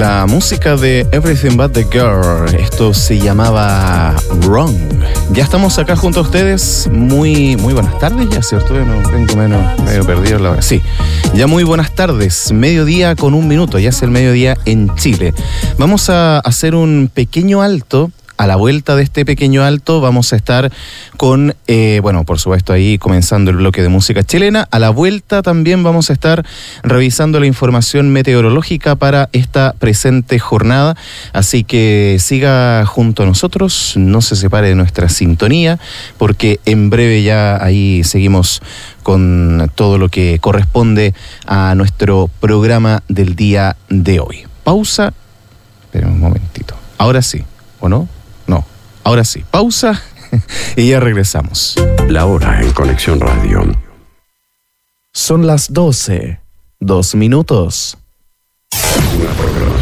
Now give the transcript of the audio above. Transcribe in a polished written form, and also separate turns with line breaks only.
La música de Everything But The Girl, esto se llamaba Wrong. Ya estamos acá junto a ustedes, muy buenas tardes ya, ¿cierto? No tengo medio perdido la hora. Sí, ya muy buenas tardes, mediodía con 1 minuto, ya es el mediodía en Chile. Vamos a hacer un pequeño alto. A la vuelta de este pequeño alto vamos a estar con, por supuesto ahí comenzando el bloque de música chilena. A la vuelta también vamos a estar revisando la información meteorológica para esta presente jornada. Así que siga junto a nosotros, no se separe de nuestra sintonía, porque en breve ya ahí seguimos con todo lo que corresponde a nuestro programa del día de hoy. Pausa, espera un momentito. Ahora sí, ¿o no? No, ahora sí, pausa y ya regresamos.
La hora en Conexión Radio.
Son las 12, 2 minutos.
Una programación